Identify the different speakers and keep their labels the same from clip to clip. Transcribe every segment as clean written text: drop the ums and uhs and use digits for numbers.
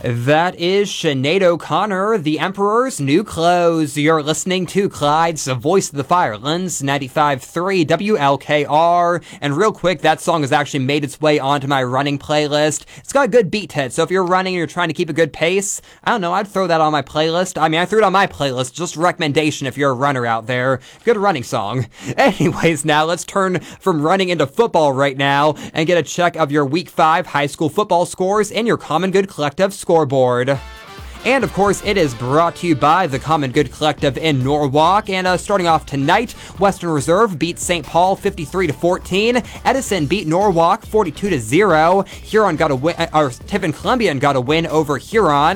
Speaker 1: That is Sinead O'Connor, The Emperor's New Clothes. You're listening to Clyde's Voice of the Firelands, 95.3 WLKR. And real quick, that song has actually made its way onto my running playlist. It's got a good beat to it, so if you're running and you're trying to keep a good pace, I don't know, I'd throw that on my playlist. I threw it on my playlist, just a recommendation if you're a runner out there. Good running song. Anyways, now let's turn from running into football right now and get a check of your Week 5 high school football scores in your Common Good Collective scoreboard. And of course, it is brought to you by the Common Good Collective in Norwalk. And starting off tonight, Western Reserve beat St. Paul 53-14. Edison beat Norwalk 42-0. Huron got a win, or Tiffin Columbian got a win over Huron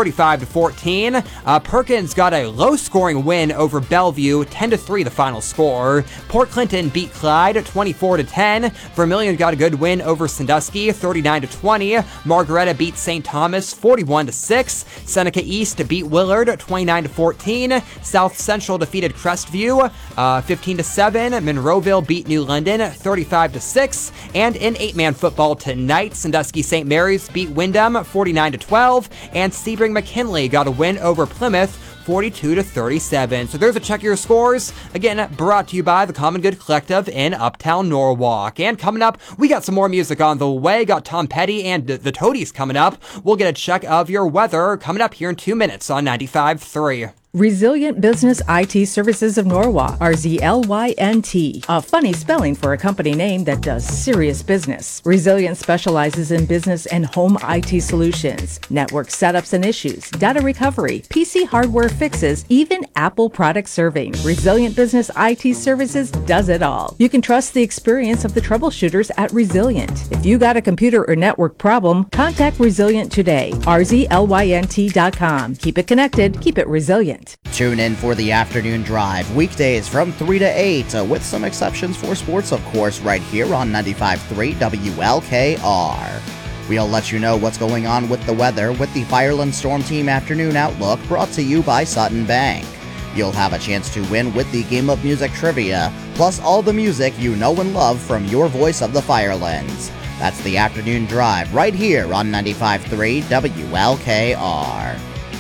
Speaker 1: 35-14. Perkins got a low-scoring win over Bellevue 10-3, the final score. Port Clinton beat Clyde 24-10. Vermilion got a good win over Sandusky 39-20. Margaretta beat St. Thomas 41-6. Seneca East beat Willard 29-14. South Central defeated Crestview 15-7. Monroeville beat New London 35-6. And in 8-man football tonight, Sandusky St. Mary's beat Windham 49-12. And Sebring McKinley got a win over Plymouth 42-37. So there's a check of your scores. Again, brought to you by the Common Good Collective in Uptown Norwalk. And coming up, we got some more music on the way. Got Tom Petty and the Toadies coming up. We'll get a check of your weather coming up here in 2 minutes on 95.3.
Speaker 2: Resilient Business IT Services of Norwalk, RZLYNT, a funny spelling for a company name that does serious business. Resilient specializes in business and home IT solutions, network setups and issues, data recovery, PC hardware fixes, even Apple product serving. Resilient Business IT Services does it all. You can trust the experience of the troubleshooters at Resilient. If you got a computer or network problem, contact Resilient today, RZLYNT.com. Keep it connected, keep it resilient.
Speaker 3: Tune in for the afternoon drive, weekdays from 3 to 8, with some exceptions for sports, of course, right here on 95.3 WLKR. We'll let you know what's going on with the weather with the Fireland Storm Team Afternoon Outlook, brought to you by Sutton Bank. You'll have a chance to win with the Game of Music Trivia, plus all the music you know and love from your voice of the Firelands. That's the afternoon drive right here on 95.3 WLKR.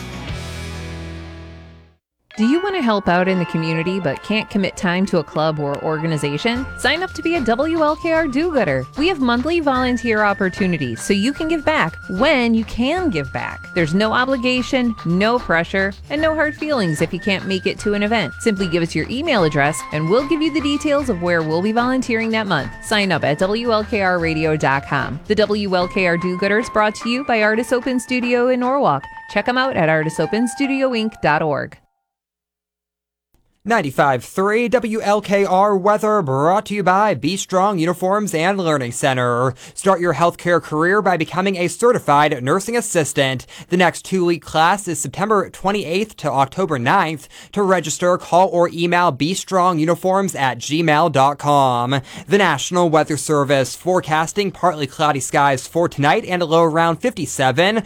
Speaker 4: Do you want to help out in the community but can't commit time to a club or organization? Sign up to be a WLKR do-gooder. We have monthly volunteer opportunities so you can give back when you can give back. There's no obligation, no pressure, and no hard feelings if you can't make it to an event. Simply give us your email address and we'll give you the details of where we'll be volunteering that month. Sign up at WLKRradio.com. The WLKR do-gooder is brought to you by Artis Open Studio in Norwalk. Check them out at artisopenstudioinc.org.
Speaker 1: 95.3 WLKR weather brought to you by Be Strong Uniforms and Learning Center. Start your healthcare career by becoming a certified nursing assistant. The next 2-week class is September 28th to October 9th. To register, call or email bestronguniforms@gmail.com. The National Weather Service forecasting partly cloudy skies for tonight and a low around 57.